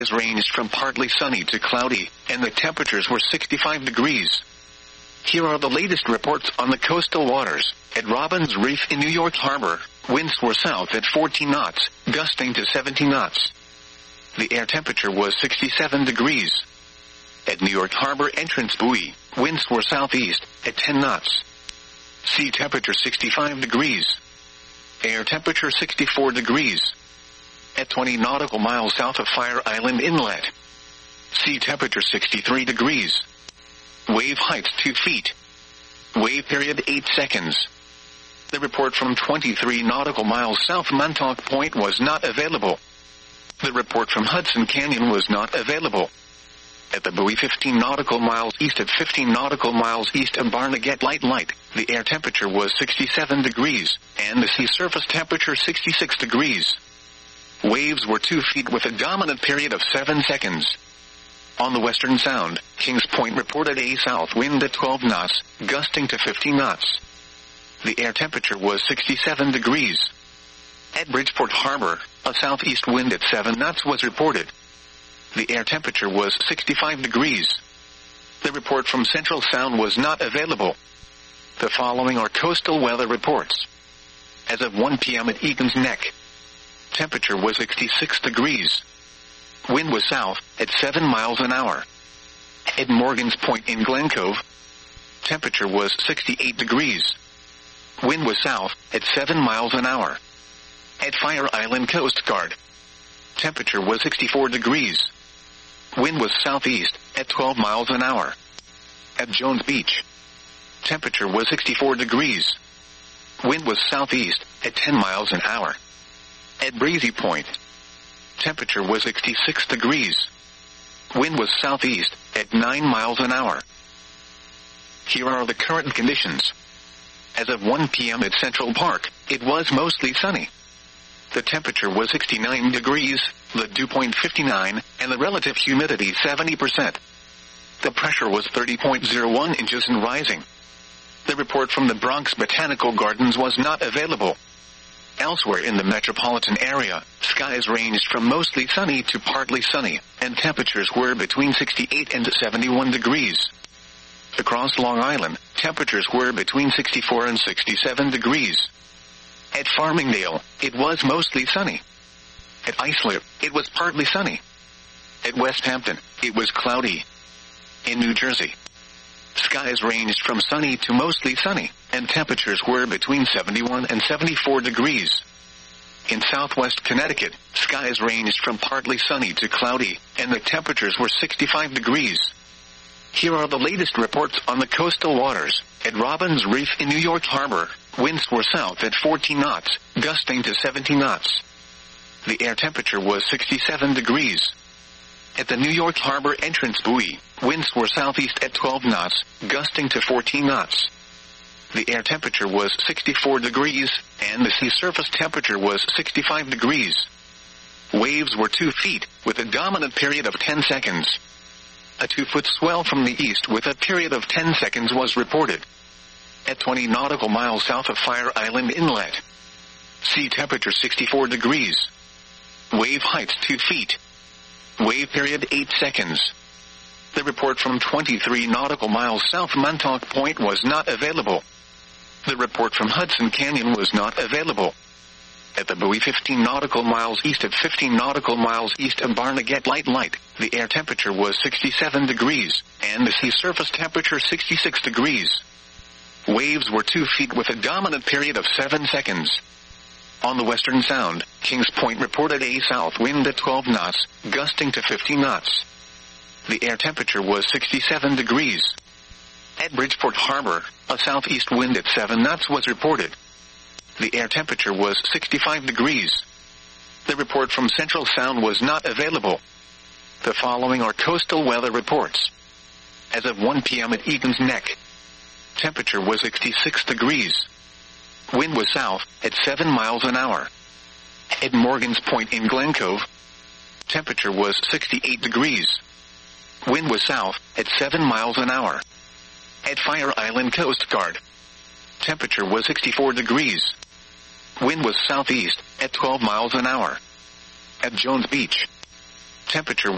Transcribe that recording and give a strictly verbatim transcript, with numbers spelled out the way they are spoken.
Ranged from partly sunny to cloudy, and the temperatures were sixty-five degrees. Here are the latest reports on the coastal waters. At Robbins Reef in New York Harbor, winds were south at fourteen knots, gusting to seventy knots. The air temperature was sixty-seven degrees. At New York Harbor Entrance Buoy, winds were southeast at ten knots. Sea temperature sixty-five degrees. Air temperature sixty-four degrees. At twenty nautical miles south of Fire Island Inlet. Sea temperature sixty-three degrees. Wave height two feet. Wave period eight seconds. The report from twenty-three nautical miles south Montauk Point was not available. The report from Hudson Canyon was not available. At the buoy fifteen nautical miles east at fifteen nautical miles east of Barnegat Light Light, the air temperature was sixty-seven degrees, and the sea surface temperature sixty-six degrees. Waves were two feet with a dominant period of seven seconds. On the Western Sound, Kings Point reported a south wind at twelve knots, gusting to fifty knots. The air temperature was sixty-seven degrees. At Bridgeport Harbor, a southeast wind at seven knots was reported. The air temperature was sixty-five degrees. The report from Central Sound was not available. The following are coastal weather reports. As of one p m at Egan's Neck, temperature was sixty-six degrees. Wind was south at seven miles an hour. At Morgan's Point in Glen Cove, temperature was sixty-eight degrees. Wind was south at seven miles an hour. At Fire Island Coast Guard, temperature was sixty-four degrees. Wind was southeast at twelve miles an hour. At Jones Beach, temperature was sixty-four degrees. Wind was southeast at ten miles an hour. At Breezy Point, temperature was sixty-six degrees. Wind was southeast at nine miles an hour. Here are the current conditions. As of one p m at Central Park, it was mostly sunny. The temperature was sixty-nine degrees, the dew point fifty-nine, and the relative humidity seventy percent. The pressure was thirty point zero one inches and rising. The report from the Bronx Botanical Gardens was not available. Elsewhere in the metropolitan area, skies ranged from mostly sunny to partly sunny, and temperatures were between sixty-eight and seventy-one degrees. Across Long Island, temperatures were between sixty-four and sixty-seven degrees. At Farmingdale, it was mostly sunny. At Islip, it was partly sunny. At West Hampton, it was cloudy. In New Jersey, skies ranged from sunny to mostly sunny, and temperatures were between seventy-one and seventy-four degrees. In southwest Connecticut, skies ranged from partly sunny to cloudy, and the temperatures were sixty-five degrees. Here are the latest reports on the coastal waters. At Robbins Reef in New York Harbor, winds were south at fourteen knots, gusting to seventy knots. The air temperature was sixty-seven degrees. At the New York Harbor Entrance Buoy, winds were southeast at twelve knots, gusting to fourteen knots. The air temperature was sixty-four degrees, and the sea surface temperature was sixty-five degrees. Waves were two feet, with a dominant period of ten seconds. A two-foot swell from the east with a period of ten seconds was reported. At twenty nautical miles south of Fire Island Inlet, sea temperature sixty-four degrees. Wave height two feet. Wave period eight seconds. The report from twenty-three nautical miles south Montauk Point was not available. The report from Hudson Canyon was not available. At the buoy fifteen nautical miles east at fifteen nautical miles east of Barnegat Light Light, the air temperature was sixty-seven degrees, and the sea surface temperature sixty-six degrees. Waves were two feet with a dominant period of seven seconds. On the Western Sound, Kings Point reported a south wind at twelve knots, gusting to fifty knots. The air temperature was sixty-seven degrees. At Bridgeport Harbor, a southeast wind at seven knots was reported. The air temperature was sixty-five degrees. The report from Central Sound was not available. The following are coastal weather reports. As of one p m at Egan's Neck, temperature was sixty-six degrees. Wind was south at seven miles an hour. At Morgan's Point in Glen Cove, temperature was sixty-eight degrees. Wind was south at seven miles an hour. At Fire Island Coast Guard, temperature was sixty-four degrees. Wind was southeast at twelve miles an hour. At Jones Beach, temperature